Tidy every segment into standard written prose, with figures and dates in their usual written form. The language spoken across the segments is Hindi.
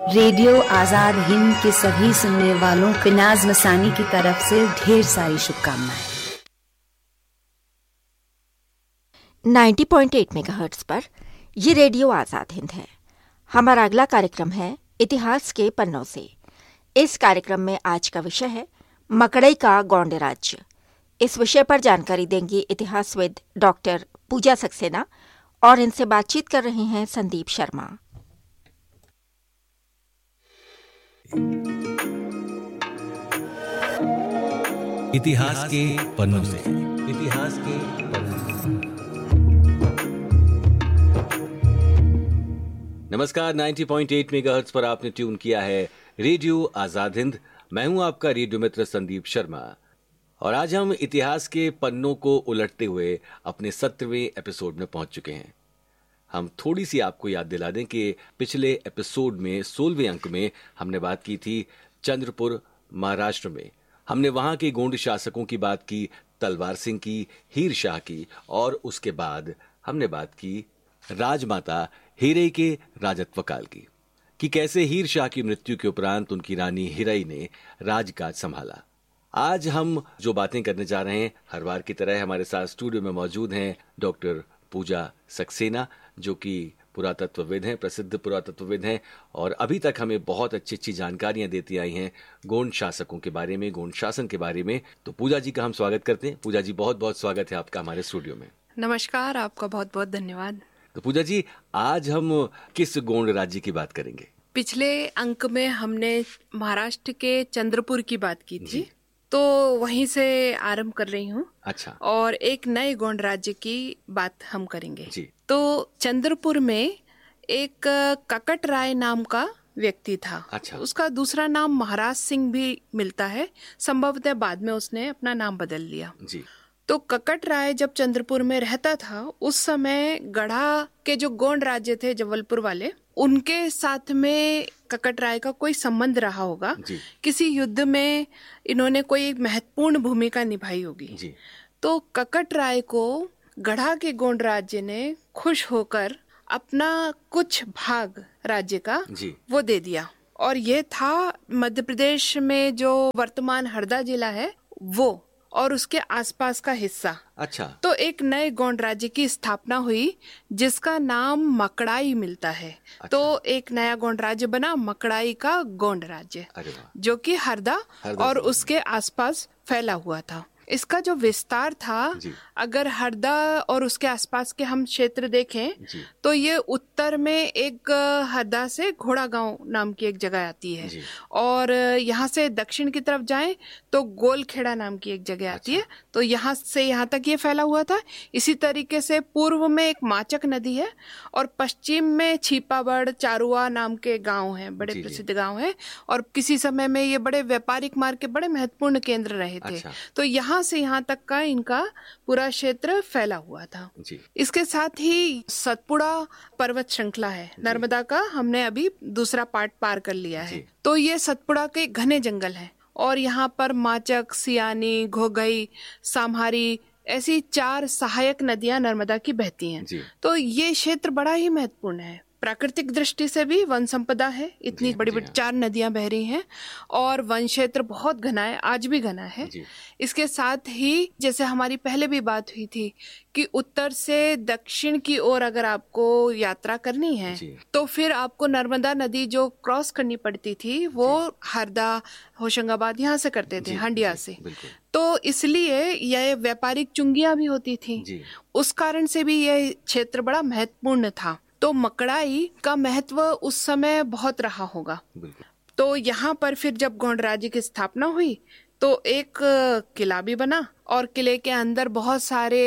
रेडियो आजाद हिंद के सभी सुनने वालों को नाज मसानी की तरफ से ढेर सारी शुभकामनाएं। 90.8 मेगाहर्ट्ज पर ये रेडियो आजाद हिंद है। हमारा अगला कार्यक्रम है इतिहास के पन्नों से। इस कार्यक्रम में आज का विषय है मकड़ई का गोंड राज्य। इस विषय पर जानकारी देंगी इतिहासविद डॉक्टर पूजा सक्सेना और इनसे बातचीत कर रहे हैं संदीप शर्मा। इतिहास के पन्नों से। इतिहास के पन्नों से। नमस्कार, 90.8 मेगाहर्ट्ज पर आपने ट्यून किया है रेडियो आजाद हिंद। मैं हूं आपका रेडियो मित्र संदीप शर्मा और आज हम इतिहास के पन्नों को उलटते हुए अपने 17वें एपिसोड में पहुंच चुके हैं। हम थोड़ी सी आपको याद दिला दें कि पिछले एपिसोड में 16वें अंक में हमने बात की थी चंद्रपुर महाराष्ट्र में। हमने वहां के गोंड शासकों की बात की, तलवार सिंह की, हीर शाह की, और उसके बाद हमने बात की राजमाता हिरई के राजत्व काल की कि कैसे हीर शाह की मृत्यु के उपरांत उनकी रानी हिरई ने राजकाज संभाला। आज हम जो बातें करने जा रहे हैं, हर बार की तरह हमारे साथ स्टूडियो में मौजूद हैं डॉक्टर पूजा सक्सेना, जो कि पुरातत्वविद हैं, प्रसिद्ध पुरातत्वविद हैं और अभी तक हमें बहुत अच्छी अच्छी जानकारियां देती आई हैं गोंड शासकों के बारे में, गोंड शासन के बारे में। तो पूजा जी का हम स्वागत करते हैं। पूजा जी, बहुत बहुत स्वागत है आपका हमारे स्टूडियो में। नमस्कार, आपका बहुत बहुत धन्यवाद। तो पूजा जी, आज हम किस गोंड राज्य की बात करेंगे? पिछले अंक में हमने महाराष्ट्र के चंद्रपुर की बात की थी, तो वहीं से आरंभ कर रही हूँ। अच्छा। और एक नए गोंड राज्य की बात हम करेंगे जी। तो चंद्रपुर में एक ककट राय नाम का व्यक्ति था। अच्छा। उसका दूसरा नाम महाराज सिंह भी मिलता है, संभवतः बाद में उसने अपना नाम बदल लिया। जी। तो ककट राय जब चंद्रपुर में रहता था, उस समय गढ़ा के जो गोंड राज्य थे जबलपुर वाले, उनके साथ में ककट राय का कोई संबंध रहा होगा। किसी युद्ध में इन्होंने कोई महत्वपूर्ण भूमिका निभाई होगी। जी। तो ककट राय को गढ़ा के गोंड राज्य ने खुश होकर अपना कुछ भाग राज्य का वो दे दिया, और ये था मध्य प्रदेश में जो वर्तमान हरदा जिला है वो और उसके आसपास का हिस्सा। अच्छा। तो एक नए गोंड राज्य की स्थापना हुई जिसका नाम मकड़ाई मिलता है। अच्छा। तो एक नया गोंड राज्य बना, मकड़ाई का गोंड राज्य, जो कि हरदा और उसके आसपास फैला हुआ था। इसका जो विस्तार था, अगर हरदा और उसके आसपास के हम क्षेत्र देखें तो ये उत्तर में एक हरदा से घोड़ा गांव नाम की एक जगह आती है, और यहाँ से दक्षिण की तरफ जाएं तो गोलखेड़ा नाम की एक जगह आती है। तो यहाँ से यहाँ तक ये फैला हुआ था। इसी तरीके से पूर्व में एक माचक नदी है और पश्चिम में छिपाबड़, चारुआ नाम के गांव हैं, बड़े प्रसिद्ध गांव हैं, और किसी समय में ये बड़े व्यापारिक मार्ग के बड़े महत्वपूर्ण केंद्र रहे थे। तो यहाँ से यहाँ तक का इनका पूरा क्षेत्र फैला हुआ था। इसके साथ ही सतपुड़ा पर्वत श्रृंखला है, नर्मदा का हमने अभी दूसरा पार्ट पार कर लिया है। तो ये सतपुड़ा के घने जंगल है और यहाँ पर माचक, सियानी, घोघई, सामहारी ऐसी 4 सहायक नदियां नर्मदा की बहती हैं। तो ये क्षेत्र बड़ा ही महत्वपूर्ण है। प्राकृतिक दृष्टि से भी वन संपदा है, इतनी बड़ी बड़ी 4 नदियां बह रही हैं और वन क्षेत्र बहुत घना है, आज भी घना है। इसके साथ ही जैसे हमारी पहले भी बात हुई थी कि उत्तर से दक्षिण की ओर अगर आपको यात्रा करनी है तो फिर आपको नर्मदा नदी जो क्रॉस करनी पड़ती थी वो हरदा, होशंगाबाद यहाँ से करते थे, हंडिया से। तो इसलिए यह व्यापारिक चुंगियां भी होती थी, उस कारण से भी यह क्षेत्र बड़ा महत्वपूर्ण था। तो मकड़ाई का महत्व उस समय बहुत रहा होगा। तो यहाँ पर फिर जब गोंड राज्य की स्थापना हुई तो एक किला भी बना और किले के अंदर बहुत सारे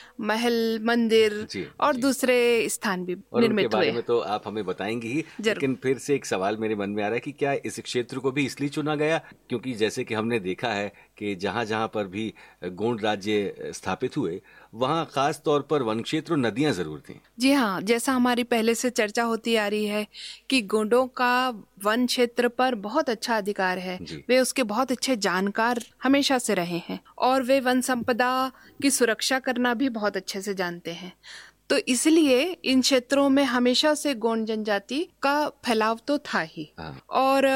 महल, मंदिर और दूसरे स्थान भी निर्मित हुए। बारे में तो आप हमें बताएंगी ही, लेकिन फिर से एक सवाल मेरे मन में आ रहा है कि क्या इस क्षेत्र को भी इसलिए चुना गया क्योंकि जैसे कि हमने देखा है कि जहाँ जहाँ पर भी गोंड राज्य स्थापित हुए वहाँ खास तौर पर वन क्षेत्र और नदियां जरूर थी। जी हाँ, जैसा हमारी पहले से चर्चा होती आ रही है कि गोंडों का वन क्षेत्र पर बहुत अच्छा अधिकार है, वे उसके बहुत अच्छे जानकार हमेशा से रहे हैं और वे वन संपदा की सुरक्षा करना भी बहुत अच्छे से जानते हैं। तो इसलिए इन क्षेत्रों में हमेशा से गोंड जनजाति का फैलाव तो था ही। और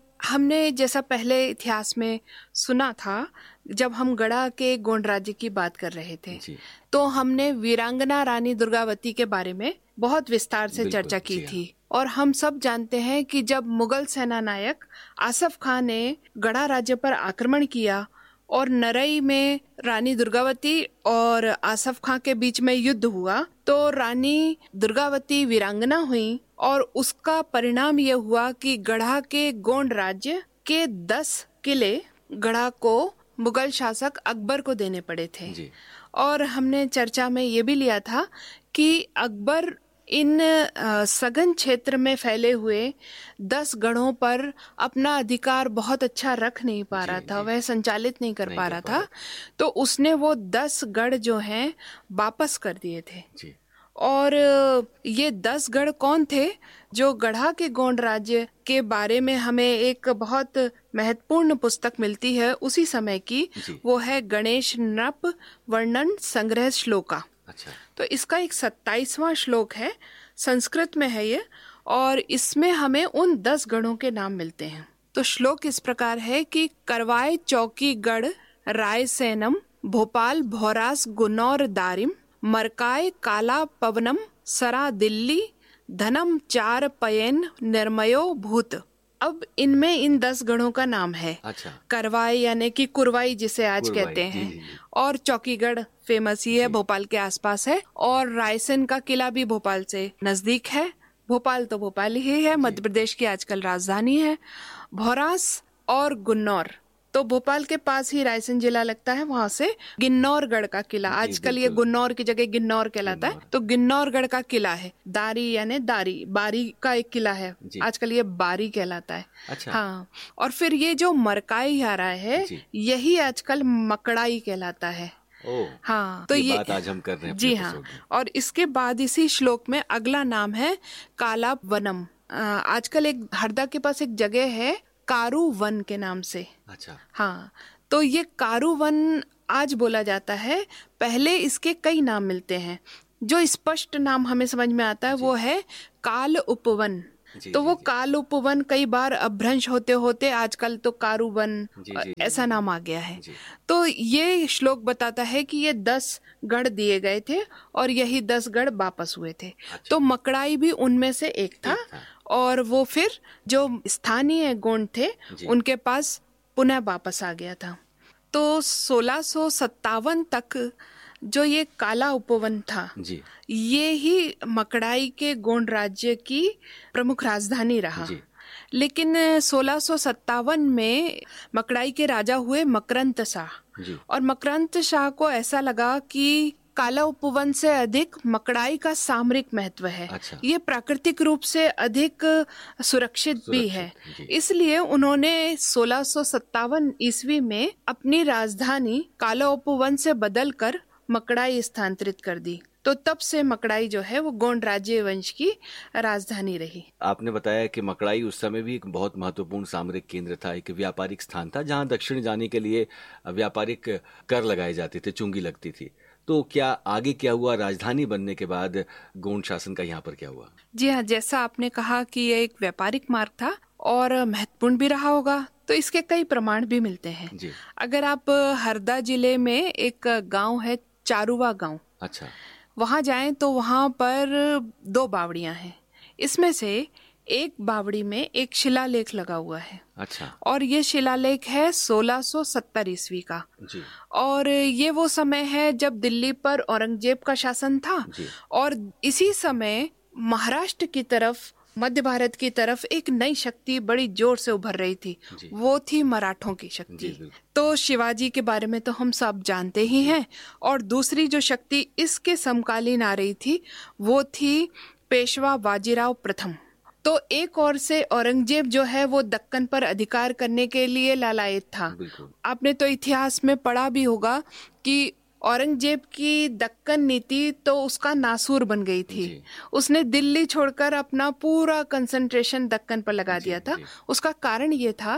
हमने जैसा पहले इतिहास में सुना था, जब हम गढ़ा के गोंड राज्य की बात कर रहे थे तो हमने वीरांगना रानी दुर्गावती के बारे में बहुत विस्तार से चर्चा की थी। और हम सब जानते हैं कि जब मुगल सेना नायक आसफ खान ने गढ़ा राज्य पर आक्रमण किया और नरई में रानी दुर्गावती और आसफ खान के बीच में युद्ध हुआ, तो रानी दुर्गावती वीरांगना हुई और उसका परिणाम ये हुआ कि गढ़ा के गोंड राज्य के 10 किले गढ़ा को मुगल शासक अकबर को देने पड़े थे जी। और हमने चर्चा में ये भी लिया था कि अकबर इन सघन क्षेत्र में फैले हुए 10 गढ़ों पर अपना अधिकार बहुत अच्छा रख नहीं पा रहा था, वह संचालित नहीं कर पा रहा था, तो उसने वो 10 गढ़ जो हैं वापस कर दिए थे जी। और ये 10 गढ़ कौन थे? जो गढ़ा के गोंड राज्य के बारे में हमें एक बहुत महत्वपूर्ण पुस्तक मिलती है उसी समय की, वो है गणेश नृप वर्णन संग्रह श्लोका। अच्छा। तो इसका एक 27वां श्लोक है, संस्कृत में है ये, और इसमें हमें उन 10 गढ़ों के नाम मिलते हैं। तो श्लोक इस प्रकार है कि करवाए चौकी गढ़ रायसेनम, भोपाल भौरास गुन्नौर दारिम, मरकाय काला पवनम, सरा दिल्ली, धनम चार पयन निर्मयो भूत। अब इनमें इन 10 गढ़ों का नाम है। अच्छा। करवाई यानी कि कुरवाई जिसे आज कहते हैं, जी। और चौकीगढ़ फेमस ही है, भोपाल के आसपास है, और रायसेन का किला भी भोपाल से नजदीक है। भोपाल तो भोपाल ही है, मध्य प्रदेश की आजकल राजधानी है। भौरास और गुन्नौर, तो भोपाल के पास ही रायसेन जिला लगता है, वहां से गिन्नौरगढ़ का किला, आजकल ये गुन्नौर की जगह गिन्नौर कहलाता है, तो गिन्नौरगढ़ का किला है। दारी यानी दारी, बारी का एक किला है, आजकल ये बारी कहलाता है। अच्छा। हाँ, और फिर ये जो मरकाई आ रहा है यही आजकल मकड़ाई कहलाता है। हाँ, तो ये बात आज हम कर रहे हैं जी। हाँ, और इसके बाद इसी श्लोक में अगला नाम है काला वनम। आजकल एक हरदा के पास एक जगह है कारू वन के नाम से। अच्छा। हाँ, तो ये कारू वन आज बोला जाता है, पहले इसके कई नाम मिलते हैं। जो स्पष्ट नाम हमें समझ में आता है वो है काल उपवन। तो वो काल उपवन कई बार अपभ्रंश होते होते आजकल तो कारू वन ऐसा नाम आ गया है। तो ये श्लोक बताता है कि ये 10 गढ़ दिए गए थे और यही 10 गढ़ वापस हुए थे। तो मकड़ाई भी उनमें से एक था, और वो फिर जो स्थानीय गोंड थे उनके पास पुनः वापस आ गया था। तो 1657 तक जो ये काला उपवन था जी, ये ही मकड़ाई के गोंड राज्य की प्रमुख राजधानी रहा। लेकिन 1657 में मकड़ाई के राजा हुए मकरंद शाह, और मकरंद शाह को ऐसा लगा कि काला उपवन से अधिक मकड़ाई का सामरिक महत्व है। अच्छा। ये प्राकृतिक रूप से अधिक सुरक्षित भी है, इसलिए उन्होंने 1657 ईस्वी में अपनी राजधानी काला उपवन से बदलकर मकड़ाई स्थानांतरित कर दी। तो तब से मकड़ाई जो है वो गोंड राज्य वंश की राजधानी रही। आपने बताया कि मकड़ाई उस समय भी एक बहुत महत्वपूर्ण सामरिक केंद्र था, एक व्यापारिक स्थान था जहां दक्षिण जाने के लिए व्यापारिक कर लगाए जाते थे, चुंगी लगती थी। तो क्या आगे क्या हुआ, राजधानी बनने के बाद गोंड शासन का यहाँ पर क्या हुआ? जी हाँ, जैसा आपने कहा कि यह एक व्यापारिक मार्ग था और महत्वपूर्ण भी रहा होगा, तो इसके कई प्रमाण भी मिलते हैं जी। अगर आप हरदा जिले में एक गांव है चारुवा गांव, अच्छा, वहां जाएं तो वहां पर 2 बावड़ियां हैं। इसमें से एक बावड़ी में एक शिलालेख लगा हुआ है। अच्छा। और ये शिलालेख है 1670 ईस्वी का जी। और ये वो समय है जब दिल्ली पर औरंगजेब का शासन था जी। और इसी समय महाराष्ट्र की तरफ, मध्य भारत की तरफ एक नई शक्ति बड़ी जोर से उभर रही थी, वो थी मराठों की शक्ति। तो शिवाजी के बारे में तो हम सब जानते ही हैं, और दूसरी जो शक्ति इसके समकालीन आ रही थी वो थी पेशवा बाजीराव प्रथम। तो एक ओर से औरंगजेब जो है वो दक्कन पर अधिकार करने के लिए लालायित था। आपने तो इतिहास में पढ़ा भी होगा कि औरंगजेब की दक्कन नीति तो उसका नासूर बन गई थी। उसने दिल्ली छोड़कर अपना पूरा कंसंट्रेशन दक्कन पर लगा दिया था। उसका कारण ये था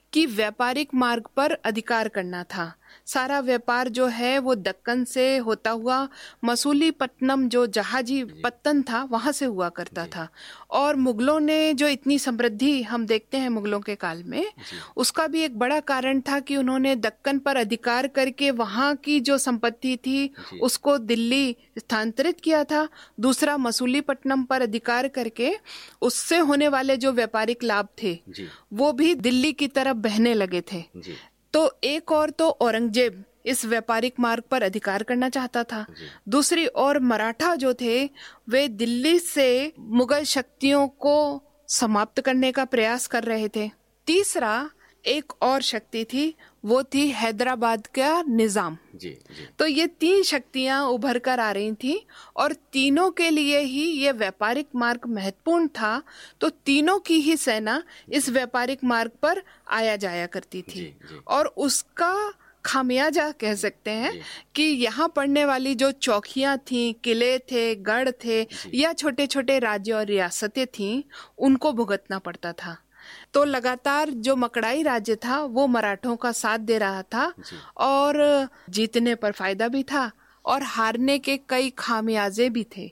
कि व्यापारिक मार्ग पर अधिकार करना था। सारा व्यापार जो है वो दक्कन से होता हुआ मसूलीपट्टनम जो जहाजी पत्तन था वहां से हुआ करता था। और मुगलों ने जो इतनी समृद्धि हम देखते हैं मुगलों के काल में, उसका भी एक बड़ा कारण था कि उन्होंने दक्कन पर अधिकार करके वहां की जो संपत्ति थी उसको दिल्ली स्थानांतरित किया था। दूसरा, मसूलीपट्टनम पर अधिकार करके उससे होने वाले जो व्यापारिक लाभ थे वो भी दिल्ली की तरफ बहने लगे थे। तो एक और तो औरंगजेब इस व्यापारिक मार्ग पर अधिकार करना चाहता था, दूसरी ओर मराठा जो थे वे दिल्ली से मुगल शक्तियों को समाप्त करने का प्रयास कर रहे थे। तीसरा, एक और शक्ति थी, वो थी हैदराबाद का निजाम। तो ये 3 शक्तियां उभर कर आ रही थी और तीनों के लिए ही ये व्यापारिक मार्ग महत्वपूर्ण था। तो तीनों की ही सेना इस व्यापारिक मार्ग पर आया जाया करती थी। और उसका खामियाजा कह सकते हैं कि यहाँ पड़ने वाली जो चौकियां थीं, किले थे, गढ़ थे या छोटे छोटे राज्य और रियासतें थीं, उनको भुगतना पड़ता था। तो लगातार जो मकड़ाई राज्य था वो मराठों का साथ दे रहा था और जीतने पर फायदा भी था और हारने के कई खामियाजे भी थे।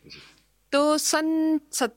तो सन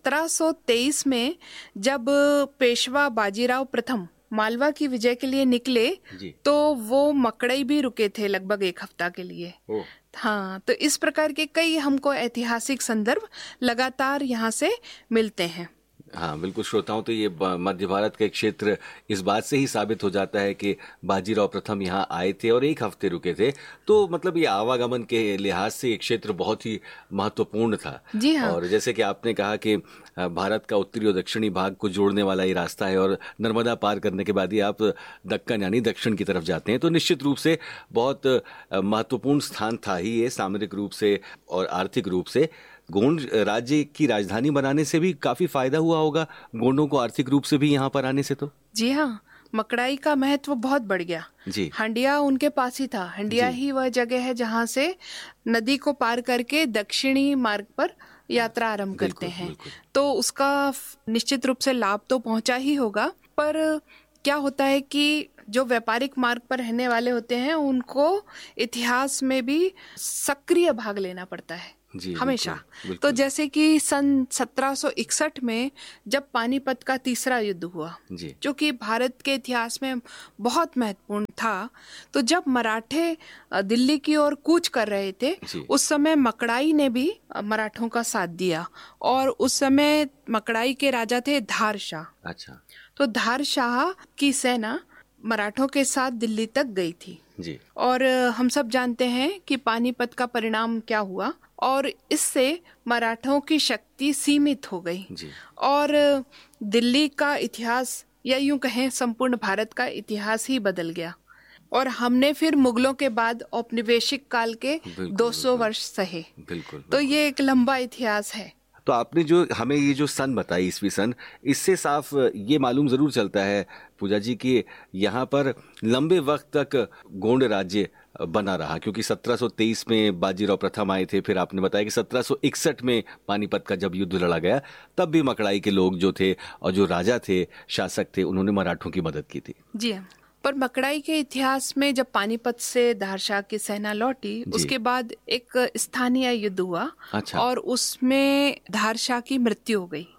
1723 में जब पेशवा बाजीराव प्रथम मालवा की विजय के लिए निकले तो वो मकड़ई भी रुके थे लगभग 1 हफ्ता के लिए। हाँ, तो इस प्रकार के कई हमको ऐतिहासिक संदर्भ लगातार यहाँ से मिलते हैं। हाँ बिल्कुल श्रोताओं, तो ये मध्य भारत का एक क्षेत्र इस बात से ही साबित हो जाता है कि बाजीराव प्रथम यहाँ आए थे और 1 हफ्ते रुके थे। तो मतलब ये आवागमन के लिहाज से ये क्षेत्र बहुत ही महत्वपूर्ण था। जी हाँ। और जैसे कि आपने कहा कि भारत का उत्तरी और दक्षिणी भाग को जोड़ने वाला ये रास्ता है और नर्मदा पार करने के बाद ही आप दक्कन यानी दक्षिण की तरफ जाते हैं। तो निश्चित रूप से बहुत महत्वपूर्ण स्थान था ही ये, सामरिक रूप से और आर्थिक रूप से। गोंड राज्य की राजधानी बनाने से भी काफी फायदा हुआ होगा गोंडों को आर्थिक रूप से भी यहाँ पर आने से। तो जी हाँ, मकड़ाई का महत्व बहुत बढ़ गया। हंडिया उनके पास ही था। हंडिया ही वह जगह है जहाँ से नदी को पार करके दक्षिणी मार्ग पर यात्रा आरंभ करते हैं। तो उसका निश्चित रूप से लाभ तो पहुंचा ही होगा, पर क्या होता है कि जो व्यापारिक मार्ग पर रहने वाले होते हैं उनको इतिहास में भी सक्रिय भाग लेना पड़ता है हमेशा। तो जैसे कि सन 1761 में जब पानीपत का तीसरा युद्ध हुआ, जो कि भारत के इतिहास में बहुत महत्वपूर्ण था, तो जब मराठे दिल्ली की ओर कूच कर रहे थे उस समय मकड़ाई ने भी मराठों का साथ दिया। और उस समय मकड़ाई के राजा थे धार शाह। अच्छा। तो धार शाह की सेना मराठों के साथ दिल्ली तक गई थी और हम सब जानते हैं कि पानीपत का परिणाम क्या हुआ और इससे मराठों की शक्ति सीमित हो गई और दिल्ली का इतिहास या यूं कहें संपूर्ण भारत का इतिहास ही बदल गया। और हमने फिर मुगलों के बाद औपनिवेशिक काल के 200 वर्ष सहे। तो ये एक लंबा इतिहास है। तो आपने जो हमें ये जो सन बताई, ईस्वी सन, इससे साफ ये मालूम जरूर चलता है पूजा जी कि यहाँ पर लंबे वक्त तक गोंड राज्य बना रहा, क्योंकि 1723 में बाजीराव प्रथम आए थे। फिर आपने बताया कि 1761 में पानीपत का जब युद्ध लड़ा गया तब भी मकड़ाई के लोग जो थे और जो राजा थे, शासक थे, उन्होंने मराठों की मदद की थी। जी हाँ, पर मकड़ाई के इतिहास में जब पानीपत से धार शाह की सेना लौटी उसके बाद एक स्थानीय युद्ध हुआ। अच्छा। और उसमें धार शाह की मृत्यु हो गई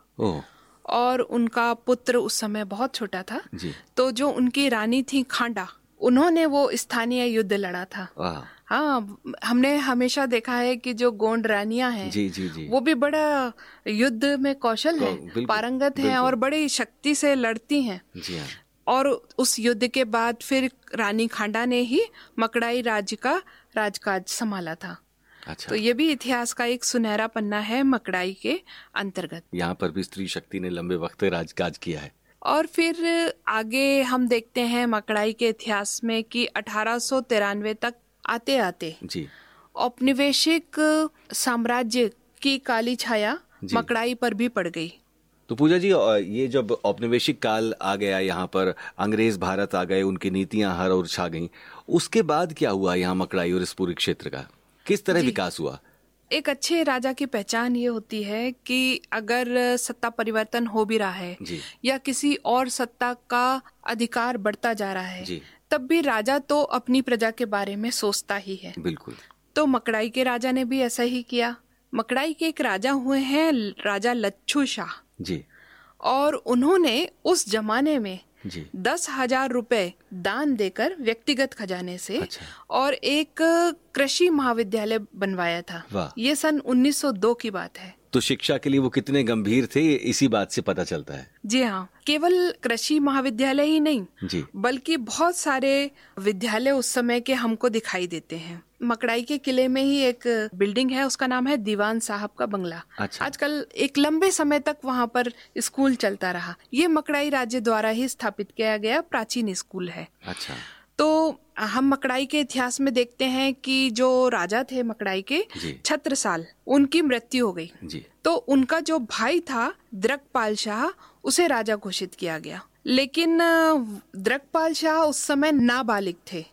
और उनका पुत्र उस समय बहुत छोटा था। तो जो उनकी रानी थी खांडा, उन्होंने वो स्थानीय युद्ध लड़ा था। हाँ, हमने हमेशा देखा है कि जो गोंड रानियां हैं वो भी बड़ा युद्ध में कौशल है, पारंगत हैं और बड़ी शक्ति से लड़ती हैं। और उस युद्ध के बाद फिर रानी खांडा ने ही मकड़ाई राज्य का राजकाज संभाला था। अच्छा। तो ये भी इतिहास का एक सुनहरा पन्ना है मकड़ाई के अंतर्गत। यहाँ पर भी स्त्री शक्ति ने लंबे वक्त राजकाज किया है। और फिर आगे हम देखते हैं मकड़ाई के इतिहास में कि 1893 तक आते आते औपनिवेशिक साम्राज्य की काली छाया मकड़ाई पर भी पड़ गई। तो पूजा जी, ये जब औपनिवेशिक काल आ गया, यहाँ पर अंग्रेज भारत आ गए, उनकी नीतियां हर ओर छा गईं, उसके बाद क्या हुआ यहाँ मकड़ाई और इस पूरे क्षेत्र का? किस तरह विकास हुआ? एक अच्छे राजा की पहचान ये होती है कि अगर सत्ता परिवर्तन हो भी रहा है या किसी और सत्ता का अधिकार बढ़ता जा रहा है, तब भी राजा तो अपनी प्रजा के बारे में सोचता ही है। बिल्कुल। तो मकड़ाई के राजा ने भी ऐसा ही किया। मकड़ाई के एक राजा हुए हैं राजा लच्छू शाह जी, और उन्होंने उस जमाने में 10,000 रुपए दान देकर व्यक्तिगत खजाने से और एक कृषि महाविद्यालय बनवाया था। ये सन 1902 की बात है। तो शिक्षा के लिए वो कितने गंभीर थे इसी बात से पता चलता है। जी हाँ, केवल कृषि महाविद्यालय ही नहीं बल्कि बहुत सारे विद्यालय उस समय के हमको दिखाई देते हैं। मकड़ाई के किले में ही एक बिल्डिंग है, उसका नाम है दीवान साहब का बंगला। आजकल एक लंबे समय तक वहाँ पर स्कूल चलता रहा। ये मकड़ाई राज्य द्वारा ही स्थापित किया गया प्राचीन स्कूल है। तो हम मकड़ाई के इतिहास में देखते हैं कि जो राजा थे मकड़ाई के छत्रसाल, उनकी मृत्यु हो गई तो उनका जो भाई था द्रकपाल शाह, उसे राजा घोषित किया गया। लेकिन द्रकपाल शाह उस समय नाबालिग थे।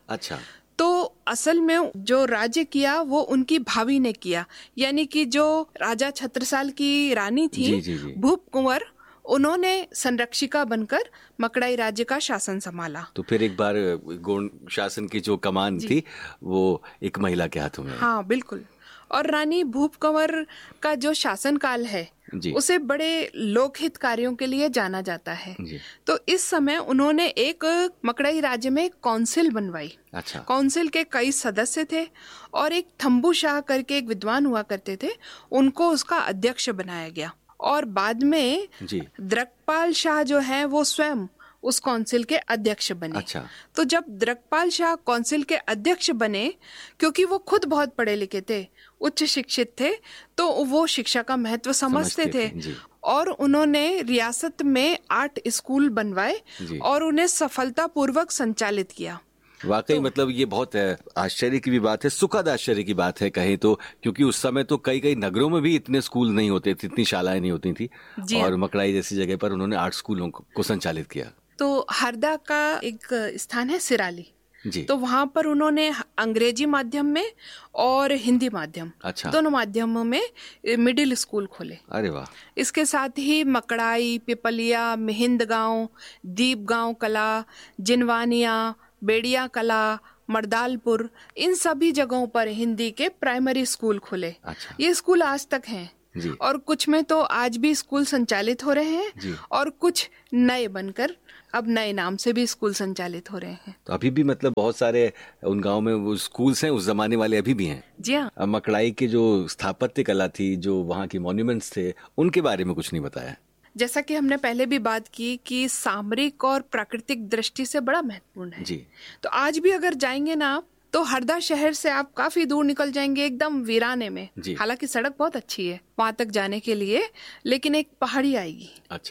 तो असल में जो राज्य किया वो उनकी भाभी ने किया, यानी कि जो राजा छत्रसाल की रानी थी भूप कुंवर, उन्होंने संरक्षिका बनकर मकड़ाई राज्य का शासन संभाला। तो फिर एक बार गोंड शासन की जो कमान थी वो एक महिला के हाथों में। हाँ बिल्कुल। और रानी भूप कुंवर का जो शासनकाल है उसे बड़े लोकहित कार्यों के लिए जाना जाता है। तो इस समय उन्होंने एक मकड़ाई राज्य में काउंसिल बनवाई। काउंसिल के कई सदस्य थे और एक थम्बू शाह करके एक विद्वान हुआ करते थे, उनको उसका अध्यक्ष बनाया गया। और बाद में द्रकपाल शाह जो है वो स्वयं उस काउंसिल के अध्यक्ष बने। तो जब द्रकपाल शाह काउंसिल के अध्यक्ष बने, क्योंकि वो खुद बहुत पढ़े लिखे थे, उच्च शिक्षित थे, तो वो शिक्षा का महत्व समझते थे और उन्होंने रियासत में 8 स्कूल बनवाए और उन्हें सफलतापूर्वक संचालित किया। वाकई मतलब ये बहुत आश्चर्य की भी बात है, सुखद आश्चर्य की बात है कहें तो, क्योंकि उस समय तो कई नगरों में भी इतने स्कूल नहीं होते थे, इतनी शालाएं नहीं होती थी और मकड़ाई जैसी जगह पर उन्होंने 8 स्कूलों को संचालित किया। तो हरदा का एक स्थान है सिराली, तो वहाँ पर उन्होंने अंग्रेजी माध्यम में और हिंदी माध्यम दोनों माध्यमों में मिडिल स्कूल खोले। अरे वाह। इसके साथ ही मकड़ाई, पिपलिया, मिहिंद गांव, दीप गांव कला, जिनवानिया, बेड़िया कला, मर्दालपुर, इन सभी जगहों पर हिंदी के प्राइमरी स्कूल खोले। ये स्कूल आज तक हैं और कुछ में तो आज भी स्कूल संचालित हो रहे हैं और कुछ नए बनकर अब नए नाम से भी स्कूल संचालित हो रहे हैं। तो अभी भी मतलब बहुत सारे उन गांव में वो स्कूल्स हैं, उस जमाने वाले अभी भी हैं। जी हाँ। मकड़ाई के जो स्थापत्य कला थी, जो वहाँ की मॉन्यूमेंट्स थे, उनके बारे में कुछ नहीं बताया। जैसा कि हमने पहले भी बात की कि सामरिक और प्राकृतिक दृष्टि से बड़ा महत्वपूर्ण है। तो आज भी अगर जाएंगे ना आप, तो हरदा शहर से आप काफी दूर निकल जाएंगे एकदम वीराने में। हालांकि सड़क बहुत अच्छी है वहां तक जाने के लिए, लेकिन एक पहाड़ी आएगी।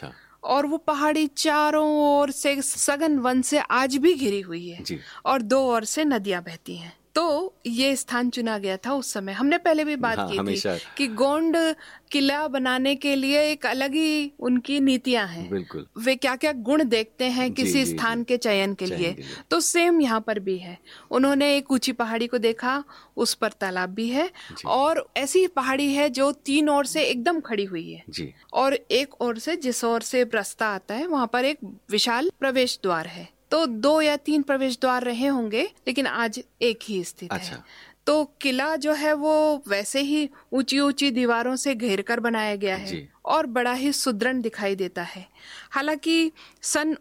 और वो पहाड़ी चारों ओर से सघन वन से आज भी घिरी हुई है और 2 ओर से नदियां बहती हैं। तो ये स्थान चुना गया था उस समय। हमने पहले भी बात की थी कि गोंड किला बनाने के लिए एक अलग ही उनकी नीतियां हैं। बिल्कुल। वे क्या क्या गुण देखते हैं किसी स्थान के चयन के लिए, तो सेम यहाँ पर भी है। उन्होंने एक ऊंची पहाड़ी को देखा, उस पर तालाब भी है और ऐसी पहाड़ी है जो 3 ओर से एकदम खड़ी हुई है और एक ओर से, जिस ओर से रास्ता आता है, वहां पर एक विशाल प्रवेश द्वार है। तो 2 या 3 प्रवेश द्वार रहे होंगे, लेकिन आज एक ही स्थित है। तो किला जो है वो वैसे ही ऊंची ऊंची दीवारों से घेर कर बनाया गया है और बड़ा ही सुदृढ़ दिखाई देता है। हालांकि सन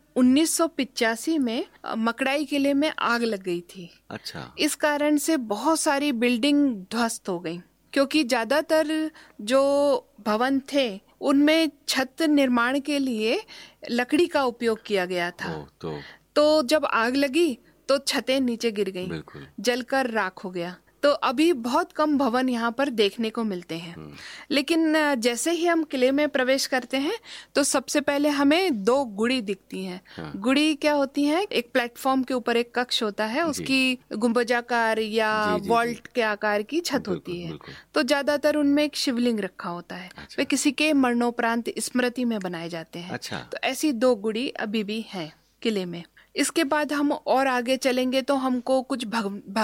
1985 में मकड़ाई किले में आग लग गई थी। इस कारण से बहुत सारी बिल्डिंग ध्वस्त हो गई, क्योंकि ज्यादातर जो भवन थे उनमें छत निर्माण के लिए लकड़ी का उपयोग किया गया था। तो जब आग लगी तो छतें नीचे गिर गईं, जलकर राख हो गया। तो अभी बहुत कम भवन यहाँ पर देखने को मिलते हैं। लेकिन जैसे ही हम किले में प्रवेश करते हैं तो सबसे पहले हमें 2 गुड़ी दिखती हैं। गुड़ी क्या होती है? एक प्लेटफॉर्म के ऊपर एक कक्ष होता है, उसकी गुंबजाकार या वॉल्ट के आकार की छत होती है। तो ज्यादातर उनमें एक शिवलिंग रखा होता है। वे किसी के मरणोपरांत स्मृति में बनाए जाते हैं। तो ऐसी 2 गुड़ी अभी भी हैं किले में। इसके बाद हम और आगे चलेंगे तो हमको कुछ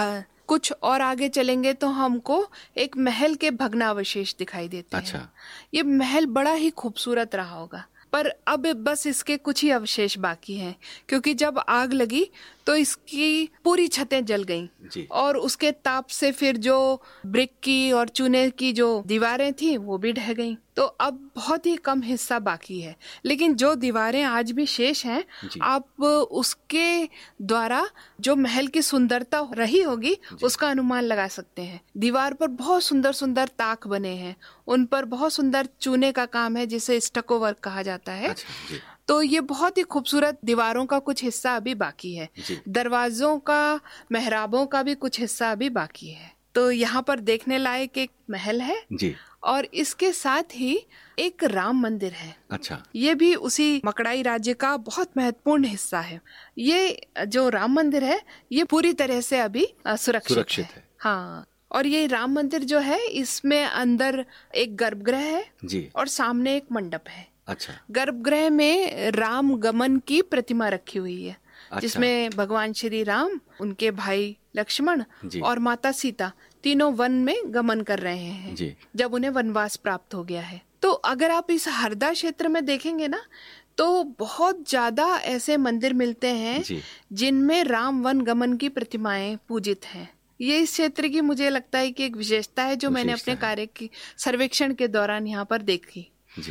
कुछ और आगे चलेंगे तो हमको एक महल के भग्नावशेष दिखाई देते अच्छा। हैं। ये महल बड़ा ही खूबसूरत रहा होगा, पर अब बस इसके कुछ ही अवशेष बाकी हैं, क्योंकि जब आग लगी तो इसकी पूरी छतें जल गईं और उसके ताप से फिर जो ब्रिक की और चूने की जो दीवारें थी वो भी ढह गईं। तो अब बहुत ही कम हिस्सा बाकी है, लेकिन जो दीवारें आज भी शेष हैं, आप उसके द्वारा जो महल की सुंदरता रही होगी उसका अनुमान लगा सकते हैं। दीवार पर बहुत सुंदर सुंदर ताक बने हैं, उन पर बहुत सुंदर चूने का काम है जिसे स्टको वर्क कहा जाता है। तो ये बहुत ही खूबसूरत दीवारों का कुछ हिस्सा अभी बाकी है। दरवाजों का, मेहराबों का भी कुछ हिस्सा अभी बाकी है। तो यहाँ पर देखने लायक एक महल है जी। और इसके साथ ही एक राम मंदिर है। अच्छा। ये भी उसी मकड़ाई राज्य का बहुत महत्वपूर्ण हिस्सा है। ये जो राम मंदिर है ये पूरी तरह से अभी सुरक्षित है। हाँ, और ये राम मंदिर जो है इसमें अंदर एक गर्भगृह है जी। और सामने एक मंडप है। अच्छा। गर्भगृह में राम गमन की प्रतिमा रखी हुई है। अच्छा। जिसमें भगवान श्री राम, उनके भाई लक्ष्मण और माता सीता तीनों वन में गमन कर रहे हैं जी। जब उन्हें वनवास प्राप्त हो गया है। तो अगर आप इस हरदा क्षेत्र में देखेंगे ना तो बहुत ज्यादा ऐसे मंदिर मिलते हैं जिनमें राम वन गमन की प्रतिमाएं पूजित हैं। ये इस क्षेत्र की मुझे लगता है कि एक विशेषता है जो मैंने अपने कार्य की सर्वेक्षण के दौरान यहाँ पर देखी जी।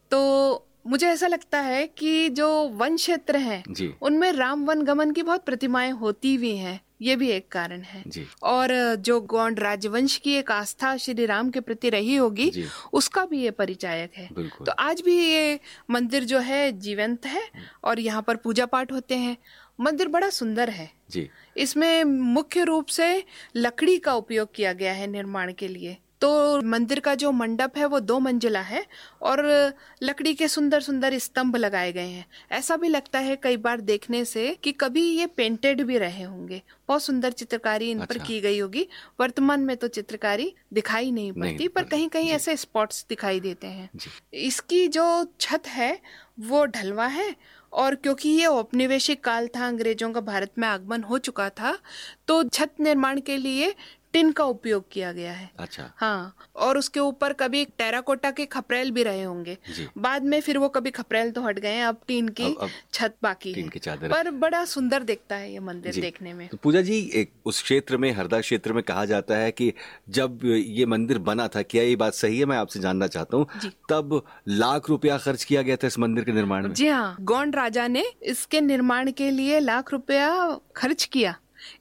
तो मुझे ऐसा लगता है कि जो वन क्षेत्र हैं उनमें राम वन गमन की बहुत प्रतिमाएं होती भी हैं, ये भी एक कारण है जी। और जो गोंड राजवंश की एक आस्था श्री राम के प्रति रही होगी उसका भी ये परिचायक है। तो आज भी ये मंदिर जो है जीवंत है और यहाँ पर पूजा पाठ होते हैं। मंदिर बड़ा सुंदर है जी। इसमें मुख्य रूप से लकड़ी का उपयोग किया गया है निर्माण के लिए। तो मंदिर का जो मंडप है वो 2 मंजिला है और लकड़ी के सुंदर सुंदर स्तंभ लगाए गए हैं। ऐसा भी लगता है कई बार देखने से कि कभी ये पेंटेड भी रहे होंगे। बहुत सुंदर चित्रकारी इन पर की गई होगी। वर्तमान में तो चित्रकारी दिखाई नहीं पड़ती, पर कहीं कहीं ऐसे स्पॉट्स दिखाई देते हैं। इसकी जो छत है वो ढलवा है और क्योंकि ये औपनिवेशिक काल था, अंग्रेजों का भारत में आगमन हो चुका था, तो छत निर्माण के लिए टिन का उपयोग किया गया है। अच्छा। हाँ, और उसके ऊपर कभी टेराकोटा के खपरेल भी रहे होंगे। बाद में फिर वो कभी खपरेल तो हट गए हैं, अब टीन की छत बाकी है, पर बड़ा सुंदर दिखता है ये मंदिर देखने में। तो पूजा जी, उस क्षेत्र में, हरदा क्षेत्र में कहा जाता है कि जब ये मंदिर बना था, क्या ये बात सही है? मैं आपसे जानना चाहता हूँ। तब लाख रुपया खर्च किया गया था इस मंदिर के निर्माण में? जी हाँ, गोंड राजा ने इसके निर्माण के लिए लाख रुपया खर्च किया